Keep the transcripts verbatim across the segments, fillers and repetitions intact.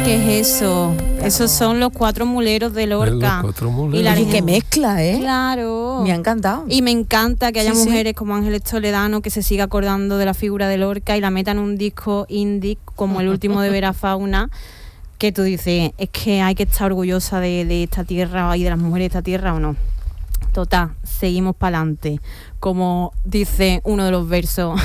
¿Qué es eso? Claro. Esos son los cuatro muleros de Lorca. Los cuatro muleros. Y la gente que mezcla, ¿eh? Claro. Me ha encantado. Y me encanta que haya sí, mujeres sí. como Ángeles Toledano que se siga acordando de la figura de Lorca y la metan en un disco indie como el último de Vera Fauna, que tú dices, es que hay que estar orgullosa de, de esta tierra y de las mujeres de esta tierra, ¿o no? Total, seguimos para adelante. Como dice uno de los versos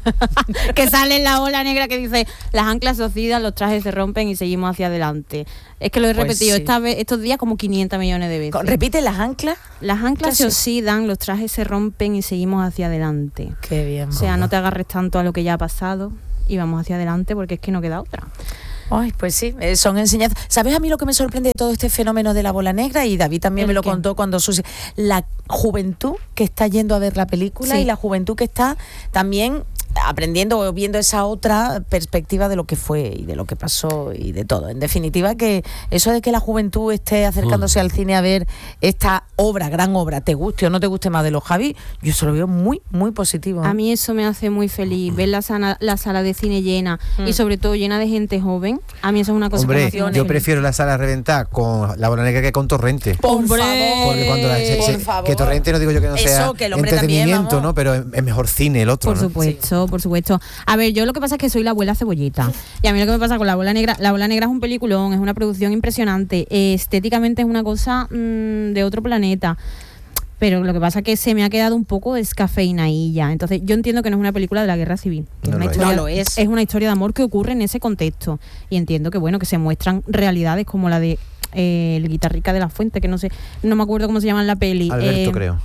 que sale en La Ola Negra, que dice: las anclas se oxidan, los trajes se rompen y seguimos hacia adelante. Es que lo he pues repetido sí. esta vez, estos días como quinientas millones de veces. ¿Repite las anclas? Las anclas se sí. oxidan, los trajes se rompen y seguimos hacia adelante. Qué bien. O sea, no te agarres tanto a lo que ya ha pasado y vamos hacia adelante, porque es que no queda otra. Ay, pues sí, eh, son enseñanzas. ¿Sabes a mí lo que me sorprende de todo este fenómeno de La Bola Negra? Y David también me lo qué? contó cuando Susi... La juventud que está yendo a ver la película Sí. y la juventud que está también aprendiendo o viendo esa otra perspectiva de lo que fue y de lo que pasó y de todo. En definitiva, que eso de que la juventud esté acercándose mm. al cine a ver esta obra, gran obra, te guste o no te guste más de los Javi, yo eso lo veo muy, muy positivo. A mí eso me hace muy feliz, ver la sala, la sala de cine llena mm. y sobre todo llena de gente joven. A mí eso es una cosa Hombre, que me hace yo feliz. prefiero la sala reventar con La Bola Negra que con Torrente. Por ¡Hombre! favor, Porque cuando la, se, por se, favor. que Torrente no digo yo que no Eso, sea que el hombre entretenimiento, también, ¿no? Pero es, es mejor cine el otro, Por ¿no? supuesto, sí. por supuesto. A ver, yo lo que pasa es que soy la abuela cebolleta. Y a mí lo que me pasa con La Bola Negra, La Bola Negra es un peliculón, es una producción impresionante. Estéticamente es una cosa mmm, de otro planeta. Pero lo que pasa es que se me ha quedado un poco descafeinadilla. Entonces, yo entiendo que no es una película de la guerra civil. Que No es una lo es. historia, No lo es. Es una historia de amor que ocurre en ese contexto. Y entiendo que, bueno, que se muestran realidades como la de eh, el guitarrica de La Fuente, que no sé, no me acuerdo cómo se llama en la peli. Alberto, eh, creo.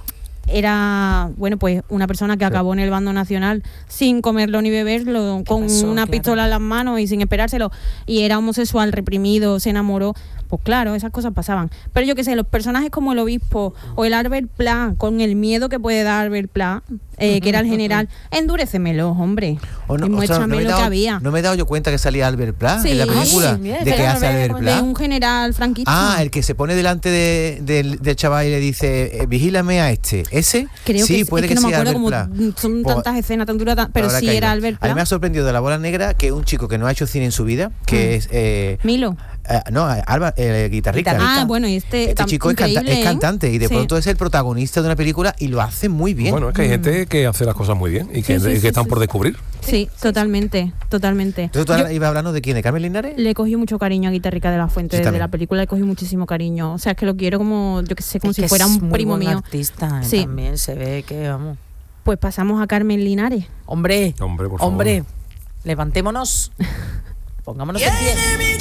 Era, bueno, pues una persona que Sí. acabó en el bando nacional sin comerlo ni beberlo, con pasó? una Claro. pistola en las manos y sin esperárselo, y era homosexual, reprimido, se enamoró. Pues claro, esas cosas pasaban. Pero yo qué sé, los personajes como el obispo o el Albert Pla, con el miedo que puede dar Albert Pla, eh, que era el general, endurécemelo, hombre. O no, y o sea, muéstrame no me he lo dado, que había. No me he dado yo cuenta que salía Albert Pla Sí. en la película. Ah, sí, bien, ¿De qué pero hace no me- Albert Pla? De un general franquista. Ah, el que se pone delante de, del, del chaval y le dice, eh, vigílame a este. ¿Ese? Creo sí, que, puede es que, que, no me sea acuerdo Albert como Pla. son Pues, tantas escenas, tan duras, tan- pero ahora sí caigo. era Albert A mí Pla. me ha sorprendido de La Bola Negra que un chico que no ha hecho cine en su vida, que Mm. es... Eh, Milo. eh, no, Alba, eh, guitarrista. Ah, bueno, y este, Este tam- chico es, canta- increíble, es ¿eh? cantante y de Sí. pronto es el protagonista de una película y lo hace muy bien. Bueno, es que hay gente que hace las cosas muy bien y que, Sí, sí, y que sí, están sí, por sí. descubrir. Sí, totalmente, totalmente. Entonces tú Yo ahora ibas hablando de quién, de Carmen Linares. le cogí mucho cariño a Guitarrica de la Fuente Sí, desde también. la película, le cogí muchísimo cariño. O sea, es que lo quiero como, yo que sé, como Es si que fuera es un muy primo buen mío. artista, eh, Sí. también se ve que, vamos... Pues pasamos a Carmen Linares. Hombre, Hombre, por favor. hombre, levantémonos, pongámonos en pie.